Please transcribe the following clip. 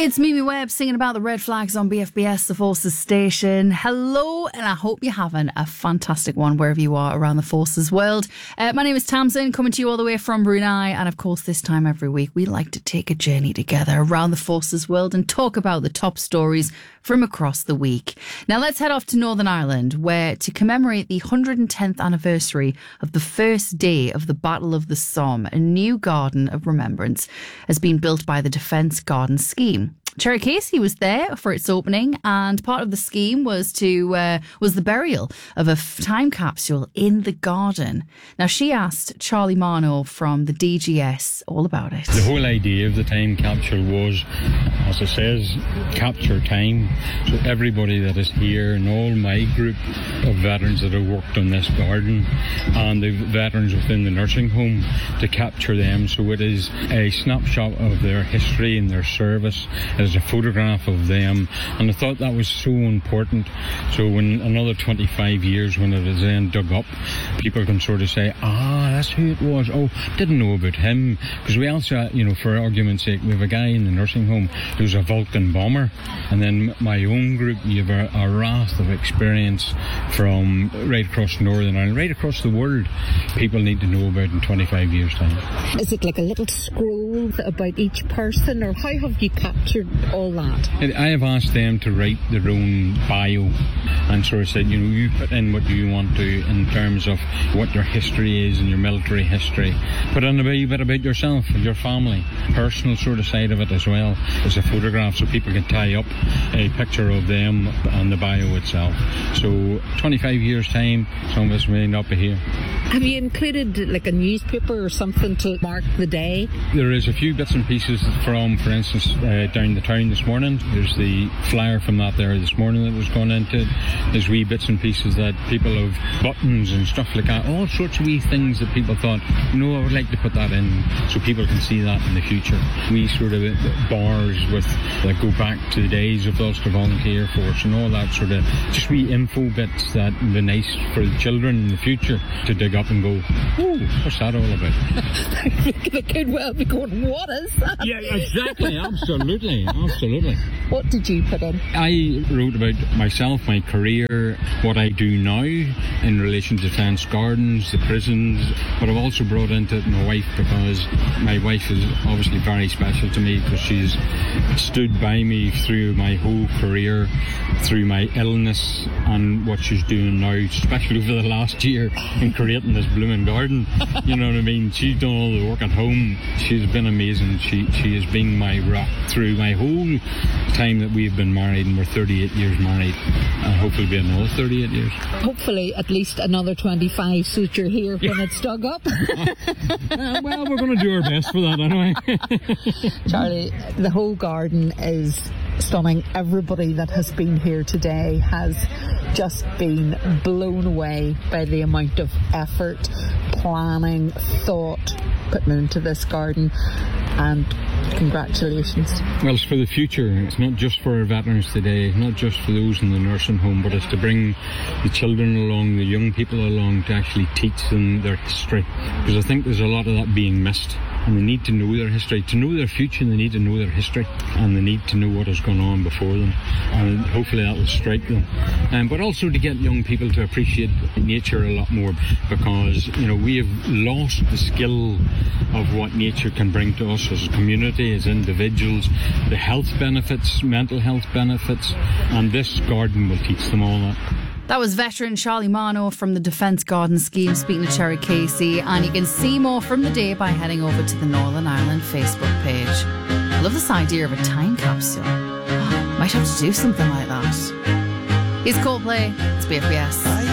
It's Mimi Webb singing about the red flags on BFBS, the Forces station. Hello, and I hope you're having a fantastic one wherever you are around the Forces world. My name is Tamsin, coming to you all the way from Brunei. And of course, this time every week, we like to take a journey together around the Forces world and talk about the top stories from across the week. Now, let's head off to Northern Ireland, where to commemorate the 110th anniversary of the first day of the Battle of the Somme, a new garden of remembrance has been built by the Defence Garden Scheme. Cherry Casey was there for its opening, and part of the scheme was the burial of a time capsule in the garden. Now, she asked Charlie Marno from the DGS all about it. The whole idea of the time capsule was, as it says, capture time. So everybody that is here and all my group of veterans that have worked on this garden and the veterans within the nursing home, to capture them. So it is a snapshot of their history and their service. It is a photograph of them, and I thought that was so important. So when another 25 years, when it is then dug up, people can sort of say, that's who it was. Oh, didn't know about him. Because we also, for argument's sake, we have a guy in the nursing home who's a Vulcan bomber, and then my own group, you have a raft of experience from right across Northern Ireland, right across the world, people need to know about in 25 years' time. Is it like a little scroll about each person, or how have you captured all that? I have asked them to write their own bio and sort of said, you put in what you want to in terms of what your history is and your military history. Put in a wee bit about yourself and your family, personal sort of side of it as well as a photograph, so people can tie up a picture of them and the bio itself. So 25 years time, some of us may not be here. Have you included like a newspaper or something to mark the day? There is a few bits and pieces from, for instance, down the town this morning. There's the flyer from that there this morning that was gone into. There's wee bits and pieces that people have, buttons and stuff like that, all sorts of wee things that people thought, I would like to put that in so people can see that in the future. We sort of bars that go back to the days of the Ulster Volunteer Force and all that sort of just wee info bits that would be nice for the children in the future to dig up and go, what's that all about? They could well be going, what is that? Yeah, exactly, absolutely. What did you put in? I wrote about myself, my career, what I do now in relation to Defence Gardens, the prisons, but I've also brought into it my wife, because my wife is obviously very special to me, because she's stood by me through my whole career, through my illness and what she's doing now, especially over the last year in creating this blooming garden. You know what I mean? She's done all the work at home. She's been amazing. She has been my rock through my whole time that we've been married, and we're 38 years married, and hopefully be another 38 years. Hopefully at least another 25, so that you're here when it's dug up. Well, we're going to do our best for that anyway. Charlie, the whole garden is stunning. Everybody that has been here today has just been blown away by the amount of effort, planning, thought put into this garden, and congratulations. Well, it's for the future. It's not just for our veterans today, not just for those in the nursing home, but it's to bring the children along, the young people along, to actually teach them their history, because I think there's a lot of that being missed. And they need to know their history. To know their future, they need to know their history, and they need to know what has gone on before them, and hopefully that will strike them. But also to get young people to appreciate nature a lot more, because we have lost the skill of what nature can bring to us as a community, as individuals, the health benefits, mental health benefits, and this garden will teach them all that. That was veteran Charlie Marno from the Defence Garden Scheme speaking to Cherry Casey, and you can see more from the day by heading over to the Northern Ireland Facebook page. I love this idea of a time capsule. Might have to do something like that. Here's Coldplay. It's BFBS.